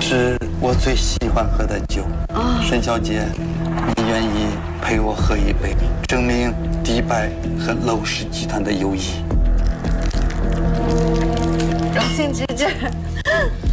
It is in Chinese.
是我最喜欢喝的酒。沈小姐，你愿意陪我喝一杯，证明迪拜和娄氏集团的友谊？ 荣幸之至。